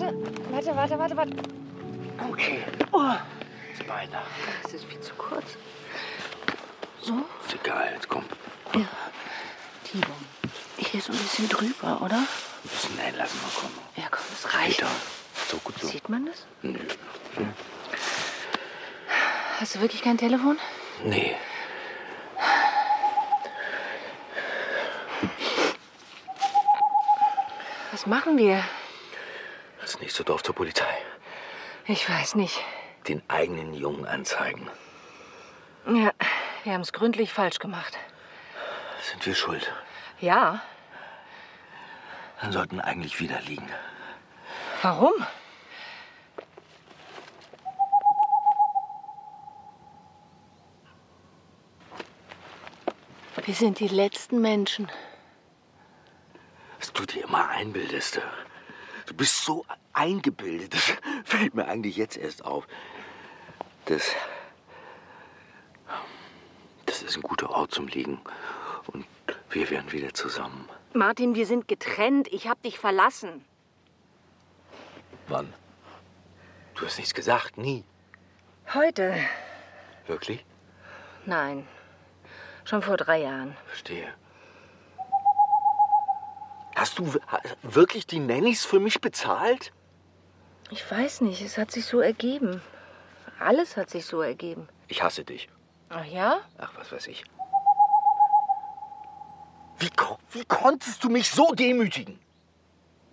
Warte. Okay. Oh. Das Bein da. Das ist viel zu kurz. So? Ist egal, jetzt komm. Ja. Timo, hier so ein bisschen drüber, oder? Ein bisschen einlassen, mal kommen. Ja, komm, das reicht. Peter. So gut so. Sieht man das? Nö. Hast du wirklich kein Telefon? Nee. Was machen wir? Das nächste Dorf zur Polizei. Ich weiß nicht. Den eigenen Jungen anzeigen. Ja, wir haben es gründlich falsch gemacht. Sind wir schuld? Ja. Dann sollten eigentlich wieder liegen. Warum? Wir sind die letzten Menschen. Was du dir immer einbildest. Du bist so eingebildet. Das fällt mir eigentlich jetzt erst auf. Das ist ein guter Ort zum Liegen. Und wir werden wieder zusammen. Martin, wir sind getrennt. Ich hab dich verlassen. Wann? Du hast nichts gesagt, nie. Heute? Wirklich? Nein. Schon vor 3 Jahren. Verstehe. Hast du wirklich die Nannies für mich bezahlt? Ich weiß nicht, es hat sich so ergeben. Alles hat sich so ergeben. Ich hasse dich. Ach ja? Ach, was weiß ich. Wie konntest du mich so demütigen?